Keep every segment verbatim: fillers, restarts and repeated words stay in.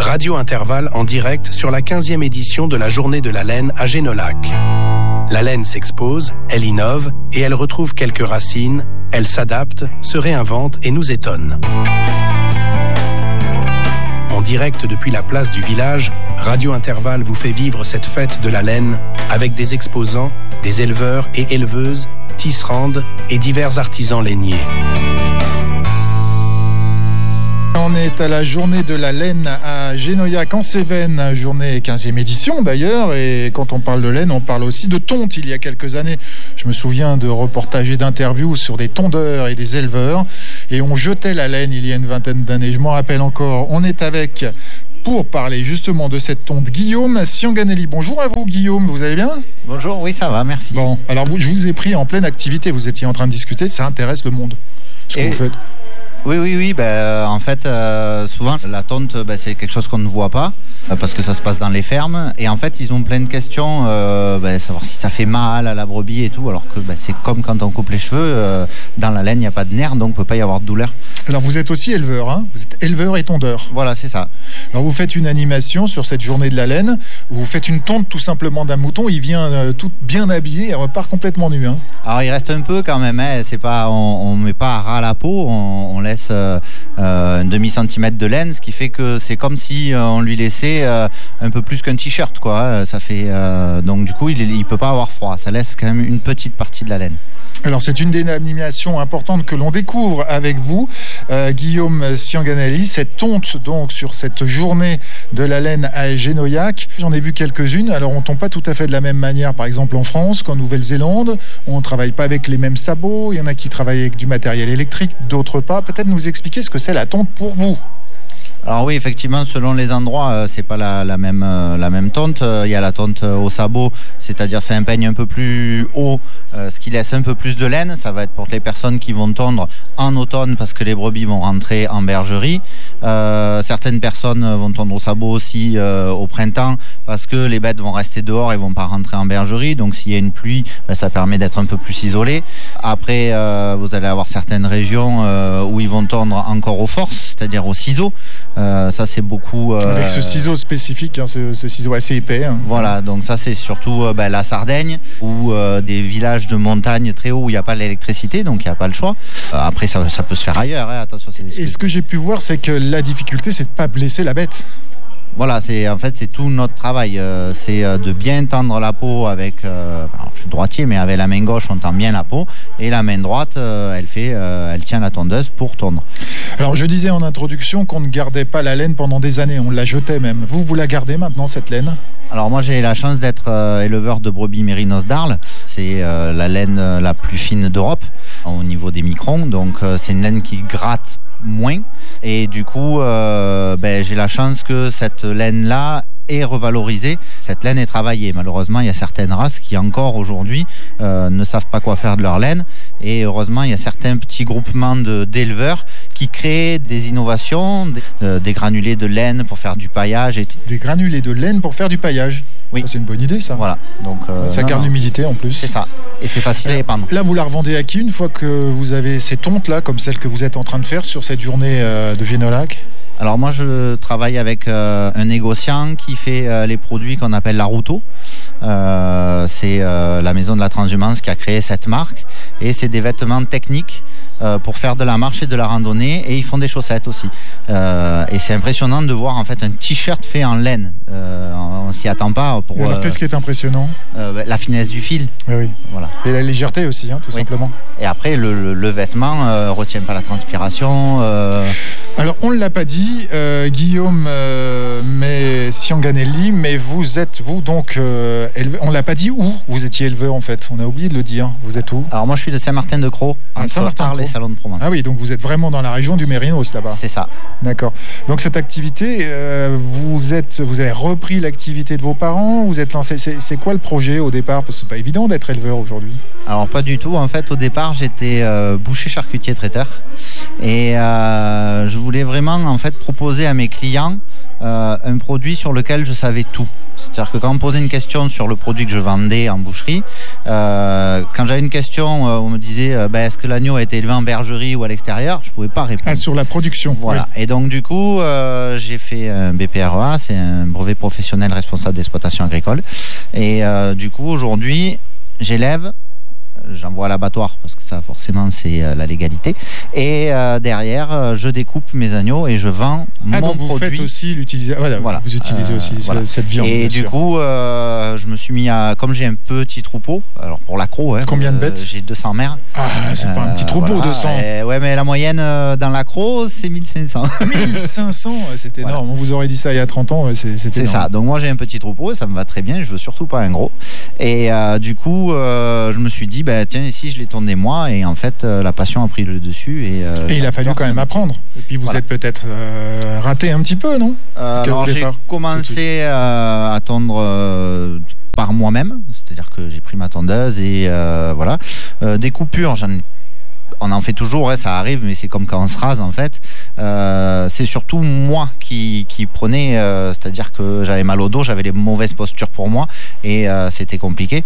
Radio Intervalle en direct sur la quinzième édition de la Journée de la laine à Génolac. La laine s'expose, elle innove et elle retrouve quelques racines, elle s'adapte, se réinvente et nous étonne. En direct depuis la place du village, Radio Intervalle vous fait vivre cette fête de la laine avec des exposants, des éleveurs et éleveuses, tisserandes et divers artisans lainiers. On est à la journée de la laine à Génoyac en Cévennes, journée quinzième édition d'ailleurs, et quand on parle de laine, on parle aussi de tonte. Il y a quelques années, je me souviens de reportages et d'interviews sur des tondeurs et des éleveurs, et on jetait la laine il y a une vingtaine d'années, je m'en rappelle encore. On est avec, pour parler justement de cette tonte, Guillaume Sianganelli. Bonjour à vous Guillaume, vous allez bien ? Bonjour, oui ça va, merci. Bon, alors vous, je vous ai pris en pleine activité, vous étiez en train de discuter, ça intéresse le monde, ce que et... vous faites. Oui, oui, oui. Ben, en fait, euh, souvent, la tonte, ben, c'est quelque chose qu'on ne voit pas euh, parce que ça se passe dans les fermes. Et en fait, ils ont plein de questions, euh, ben, savoir si ça fait mal à la brebis et tout. Alors que ben, c'est comme quand on coupe les cheveux. Euh, dans la laine, il n'y a pas de nerfs, donc il ne peut pas y avoir de douleur. Alors, vous êtes aussi éleveur, hein ? Vous êtes éleveur et tondeur. Voilà, c'est ça. Alors, vous faites une animation sur cette journée de la laine. Vous faites une tonte tout simplement d'un mouton. Il vient euh, tout bien habillé et repart complètement nu. Hein. Alors, il reste un peu quand même. Hein. C'est pas, on ne met pas à ras la peau. On, on laisse euh, euh, un demi-centimètre de laine, ce qui fait que c'est comme si euh, on lui laissait euh, un peu plus qu'un t-shirt, quoi. Ça fait, euh, donc, du coup, il ne peut pas avoir froid. Ça laisse quand même une petite partie de la laine. Alors c'est une des animations importantes que l'on découvre avec vous, euh, Guillaume Sianganelli, cette tonte donc sur cette journée de la laine à Génoyac. J'en ai vu quelques-unes, alors on ne tombe pas tout à fait de la même manière, par exemple en France qu'en Nouvelle-Zélande, on ne travaille pas avec les mêmes sabots, il y en a qui travaillent avec du matériel électrique, d'autres pas. Peut-être nous expliquer ce que c'est la tonte pour vous. Alors oui, effectivement, selon les endroits, euh, c'est pas la, la même euh, la même tonte. Il euh, y a la tonte euh, au sabot, c'est-à-dire c'est un peigne un peu plus haut, euh, ce qui laisse un peu plus de laine. Ça va être pour les personnes qui vont tondre en automne parce que les brebis vont rentrer en bergerie. Euh, certaines personnes vont tondre au sabot aussi euh, au printemps parce que les bêtes vont rester dehors et vont pas rentrer en bergerie. Donc s'il y a une pluie, ben, ça permet d'être un peu plus isolé. Après, euh, vous allez avoir certaines régions euh, où ils vont tondre encore aux forces, c'est-à-dire au ciseau. Euh, ça c'est beaucoup euh, avec ce ciseau spécifique, hein, ce, ce ciseau assez épais. Hein. Voilà, donc ça c'est surtout euh, ben, la Sardaigne ou euh, des villages de montagne très hauts où il n'y a pas l'électricité, donc il n'y a pas le choix. Euh, après ça, ça peut se faire ailleurs. Hein, attention. C'est Et ce que j'ai pu voir, c'est que la difficulté, c'est de pas blesser la bête. Voilà, c'est en fait c'est tout notre travail, euh, c'est euh, de bien tendre la peau avec. Euh, alors, je suis droitier, mais avec la main gauche on tend bien la peau et la main droite, euh, elle fait, euh, elle tient la tondeuse pour tondre. Alors je disais en introduction qu'on ne gardait pas la laine pendant des années, on la jetait même. Vous, vous la gardez maintenant cette laine ? Alors moi j'ai la chance d'être euh, éleveur de brebis mérinos d'Arles. C'est euh, la laine euh, la plus fine d'Europe au niveau des microns, donc euh, c'est une laine qui gratte moins et du coup euh, ben, j'ai la chance que cette laine là est revalorisée. Cette laine est travaillée. Malheureusement il y a certaines races qui encore aujourd'hui euh, ne savent pas quoi faire de leur laine et heureusement il y a certains petits groupements de, d'éleveurs qui créent des innovations, des, euh, des granulés de laine pour faire du paillage. Et... Des granulés de laine pour faire du paillage. Oui. C'est une bonne idée ça. Voilà. Donc, euh, ça non, garde non. l'humidité en plus. C'est ça. Et c'est facile à épandre. Là, vous la revendez à qui une fois que vous avez ces tontes-là, comme celle que vous êtes en train de faire sur cette journée euh, de Génolac ? Alors moi, je travaille avec euh, un négociant qui fait euh, les produits qu'on appelle la Routeau. Euh, c'est euh, la maison de la transhumance qui a créé cette marque. Et c'est des vêtements techniques euh, pour faire de la marche et de la randonnée. Et ils font des chaussettes aussi. Euh, et c'est impressionnant de voir en fait un t-shirt fait en laine. Euh, on s'y attend pas. Pour, et alors, euh, qu'est-ce qui est impressionnant ? euh, La finesse du fil. Oui, oui. Voilà. Et la légèreté aussi, hein, tout oui. simplement. Et après, le, le, le vêtement ne euh, retient pas la transpiration. Euh... Alors, on ne l'a pas dit, euh, Guillaume euh, mais Sianganelli, mais vous êtes, vous, donc, euh, éleveur. On ne l'a pas dit où vous étiez éleveur, en fait. On a oublié de le dire. Vous êtes où ? Alors, moi, je suis de Saint-Martin-de-Croix, ah, entre Arles et Salon de Provence. Ah oui, donc vous êtes vraiment dans la région du Mérinos, là-bas. C'est ça. D'accord. Donc, cette activité, euh, vous, êtes, vous avez repris l'activité de vos parents, vous êtes lancé. C'est, c'est quoi le projet au départ ? Parce que ce n'est pas évident d'être éleveur aujourd'hui. Alors, pas du tout. En fait, au départ, j'étais euh, boucher, charcutier, traiteur. Et euh, je voulais vraiment, en fait, proposer à mes clients euh, un produit sur lequel je savais tout. C'est-à-dire que quand on me posait une question sur le produit que je vendais en boucherie, euh, quand j'avais une question, euh, on me disait euh, bah, est-ce que l'agneau a été élevé en bergerie ou à l'extérieur, je ne pouvais pas répondre. Ah, sur la production. Voilà. Oui. Et donc du coup, euh, j'ai fait un B P R E A, c'est un brevet professionnel responsable d'exploitation agricole. Et euh, du coup, aujourd'hui, j'élève. J'envoie à l'abattoir parce que ça forcément c'est euh, la légalité et euh, derrière euh, je découpe mes agneaux et je vends ah, mon donc vous produit. Faites aussi l'utilisation. Voilà, voilà. Vous utilisez euh, aussi voilà. cette viande. Et du sûr. coup euh, je me suis mis à, comme j'ai un petit troupeau, alors pour l'accro hein, combien de bêtes euh, j'ai deux cents mères. Ah c'est euh, pas un petit troupeau voilà, deux cents. Et, ouais mais la moyenne euh, dans l'accro c'est mille cinq cents. mille cinq cents c'est énorme. Voilà. On vous aurait dit ça il y a trente ans, c'est c'est, c'est ça. Donc moi j'ai un petit troupeau et ça me va très bien, je veux surtout pas un gros. Et euh, du coup euh, je me suis dit bah tiens ici je les tourne des mois et en fait euh, la passion a pris le dessus et, euh, et il a fallu quand même apprendre et puis vous voilà. êtes peut-être euh, raté un petit peu non euh, alors j'ai commencé euh, à tondre euh, par moi-même, c'est-à-dire que j'ai pris ma tondeuse et euh, voilà euh, des coupures j'en ai on en fait toujours, hein, ça arrive, mais c'est comme quand on se rase en fait. Euh, c'est surtout moi qui, qui prenais, euh, c'est-à-dire que j'avais mal au dos, j'avais les mauvaises postures pour moi et euh, c'était compliqué.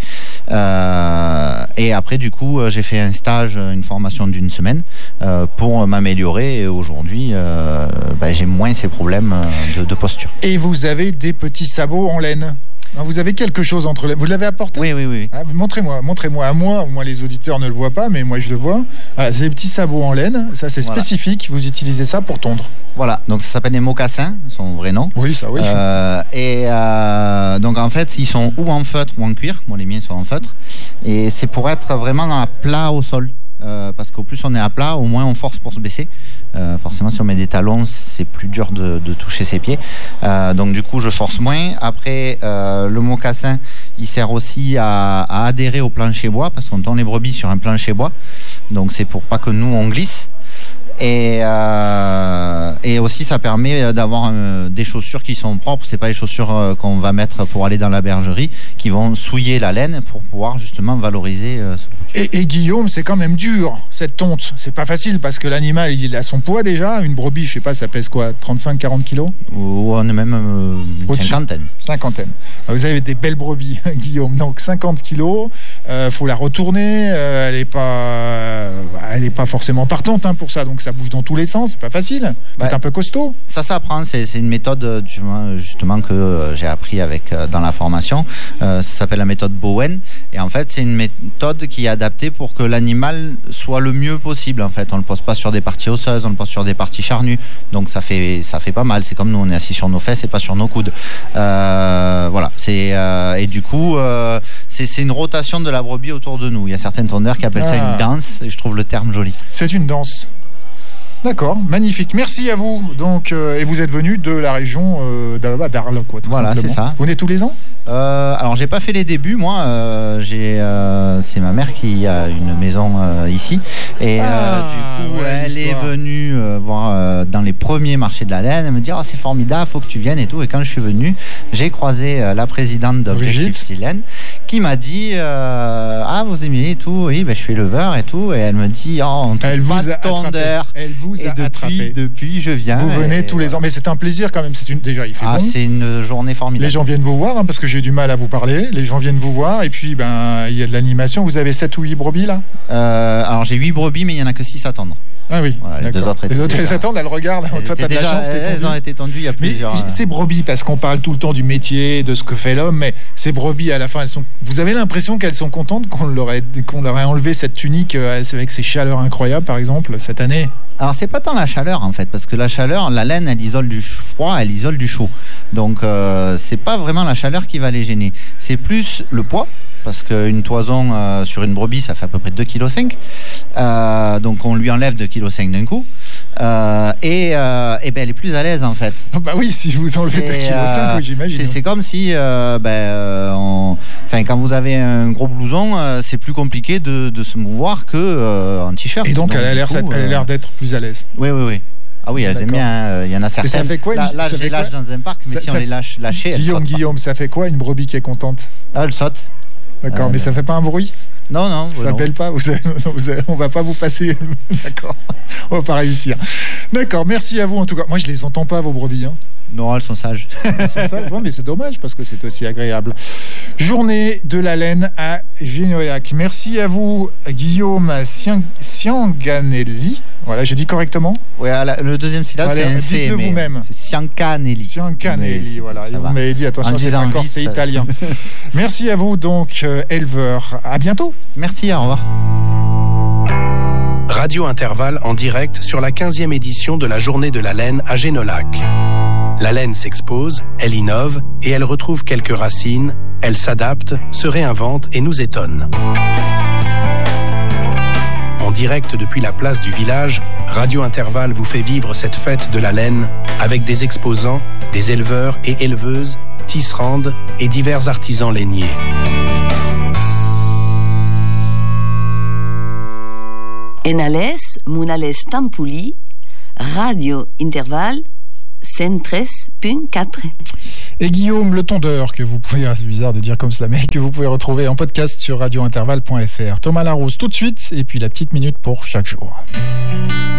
Euh, et après, du coup, j'ai fait un stage, une formation d'une semaine euh, pour m'améliorer. Et aujourd'hui, euh, bah, j'ai moins ces problèmes de, de posture. Et vous avez des petits sabots en laine? Vous avez quelque chose entre les... Vous l'avez apporté? Oui, oui, oui. Ah, montrez-moi, montrez-moi à moi. Moi, les auditeurs ne le voient pas, mais moi, je le vois. Ah, c'est des petits sabots en laine. Ça, c'est voilà. spécifique. Vous utilisez ça pour tondre. Voilà. Donc, ça s'appelle les mocassins, son vrai nom. Oui, ça, oui. Euh, et euh, donc, en fait, ils sont ou en feutre ou en cuir. Moi, les miens sont en feutre. Et c'est pour être vraiment à plat au sol. Euh, parce qu'au plus on est à plat, au moins on force pour se baisser. Euh, forcément, si on met des talons, c'est plus dur de, de toucher ses pieds. Euh, donc du coup, je force moins. Après, euh, le mocassin, il sert aussi à, à adhérer au plancher bois, parce qu'on tond les brebis sur un plancher bois. Donc c'est pour pas que nous on glisse. Et, euh, et aussi ça permet d'avoir euh, des chaussures qui sont propres. C'est pas les chaussures euh, qu'on va mettre pour aller dans la bergerie qui vont souiller la laine pour pouvoir justement valoriser euh, ce et, et Guillaume, c'est quand même dur cette tonte, c'est pas facile parce que l'animal il a son poids déjà. Une brebis, je sais pas, ça pèse quoi, trente-cinq à quarante kilos? Ou on est même euh, une Au-dessus. cinquantaine cinquantaine. Vous avez des belles brebis Guillaume, donc cinquante kilos, euh, faut la retourner, euh, elle est pas euh, elle est pas forcément partante hein, pour ça, donc ça bouge dans tous les sens, c'est pas facile. Vous êtes un peu costaud. Ça s'apprend, c'est, c'est une méthode justement que euh, j'ai appris avec euh, dans la formation. Euh, ça s'appelle la méthode Bowen. Et en fait, c'est une méthode qui est adaptée pour que l'animal soit le mieux possible. En fait, on le pose pas sur des parties osseuses, on le pose sur des parties charnues. Donc ça fait ça fait pas mal. C'est comme nous, on est assis sur nos fesses et pas sur nos coudes. Euh, voilà. C'est euh, et du coup, euh, c'est, c'est une rotation de la brebis autour de nous. Il y a certains tondeurs qui appellent ah. ça une danse. Et je trouve le terme joli. C'est une danse. D'accord, magnifique. Merci à vous. Donc, euh, et vous êtes venu de la région euh, d'Arles, quoi. Tout voilà, simplement. C'est ça. Vous venez tous les ans? euh, Alors, j'ai pas fait les débuts, moi. Euh, j'ai, euh, c'est ma mère qui a une maison euh, ici, et ah, euh, du coup, ouais, elle l'histoire. est venue euh, voir euh, dans les premiers marchés de la laine. Elle me dit, oh, c'est formidable, faut que tu viennes et tout. Et quand je suis venu, j'ai croisé euh, la présidente d'Objectif Silène, qui m'a dit, euh, ah, vous aimez et tout. Oui, ben je suis éleveur et tout. Et elle me dit, oh, on trouve elle pas vous de tondeur. Elle vous et a depuis, attrapé. Depuis, je viens. Vous venez tous voilà. les ans, mais c'est un plaisir quand même. C'est une déjà, il fait ah, bon. C'est une journée formidable. Les gens viennent vous voir hein, parce que j'ai du mal à vous parler. Les gens viennent vous voir et puis ben il y a de l'animation. Vous avez sept ou huit brebis là? euh, Alors j'ai huit brebis, mais il y en a que six à tendre. Ah oui, voilà, les deux autres les autres elles attendent, elles regardent. Elles Toi, t'as de la chance, elles, elles ont été tendues il y a plusieurs. Mais ces brebis, parce qu'on parle tout le temps du métier, de ce que fait l'homme, mais ces brebis à la fin, elles sont. Vous avez l'impression qu'elles sont contentes qu'on leur ait, qu'on leur ait enlevé cette tunique avec ces chaleurs incroyables, par exemple, cette année? Alors c'est pas tant la chaleur en fait, parce que la chaleur, la laine, elle isole du froid, elle isole du chaud. Donc euh, c'est pas vraiment la chaleur qui va les gêner. C'est plus le poids. Parce qu'une toison euh, sur une brebis, ça fait à peu près deux virgule cinq kilos. Euh, donc on lui enlève deux virgule cinq kilos d'un coup. Euh, et euh, et ben elle est plus à l'aise en fait. Oh bah oui, si vous enlevez deux virgule cinq kilos, euh, oui, j'imagine. C'est, c'est comme si, euh, ben, euh, on... enfin, quand vous avez un gros blouson, euh, c'est plus compliqué de, de se mouvoir qu'en euh, t-shirt. Et donc, donc elle, a l'air, coup, elle a l'air d'être plus à l'aise. Oui, oui, oui. Ah oui, elles aiment bien. Il euh, y en a certaines. Et ça fait quoi? Là, là ça je les lâche dans un parc, mais ça, si on les lâche, lâcher, Guillaume, Guillaume, ça fait quoi une brebis qui est contente? Ah, elle saute. D'accord, euh, mais ça fait pas un bruit? Non, non. Ça s'appelle pas. Vous avez, vous avez, on va pas vous passer. D'accord. On va pas réussir. D'accord. Merci à vous en tout cas. Moi, je les entends pas vos brebis. Hein. Non, elles sont sages. Elles sont sages, ouais, mais c'est dommage parce que c'est aussi agréable. Journée de la laine à Génoyac. Merci à vous, Guillaume Sianganelli. Voilà, j'ai dit correctement. Oui, le deuxième syllabe, voilà, c'est un C. dites-le vous-même. C'est Siancanelli. Siancanelli, voilà. Et vous m'avez dit, attention, c'est pas corse, c'est italien. Merci à vous, donc, euh, éleveur. À bientôt. Merci, au revoir. Radio Intervalle en direct sur la quinzième édition de la Journée de la laine à Génolac. La laine s'expose, elle innove et elle retrouve quelques racines, elle s'adapte, se réinvente et nous étonne. En direct depuis la place du village, Radio Intervalle vous fait vivre cette fête de la laine avec des exposants, des éleveurs et éleveuses, tisserandes et divers artisans lainiers. En Alès, Mounalès Tampuli, Radio Intervalle cent treize virgule quatre. Et Guillaume Le Tondeur, que vous pouvez, c'est bizarre de dire comme ça, mais que vous pouvez retrouver en podcast sur radio intervalle point f r. Thomas Larousse tout de suite, et puis la petite minute pour chaque jour.